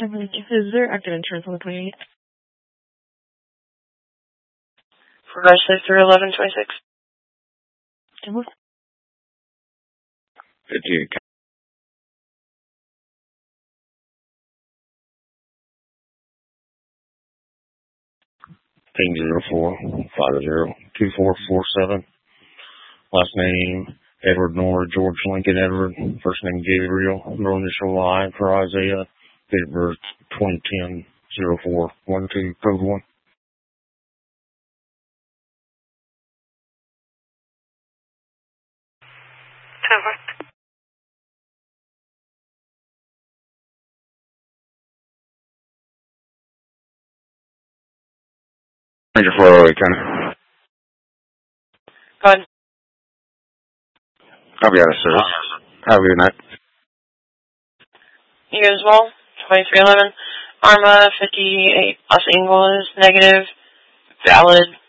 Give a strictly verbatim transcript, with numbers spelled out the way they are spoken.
Is there active insurance on the twenty-eighth? For register through eleven twenty-six. fifty-eight. Eight zero four five zero two four four seven. Last name Edward Nora George Lincoln Edward. First name Gabriel. No initial I for Isaiah. Date of birth twenty ten zero four one two code one. Major four oh eight, County. Go ahead. Copy out of service. Have a good night. You as well. twenty-three eleven. Arma fifty-eight Los Angeles. Negative. Valid.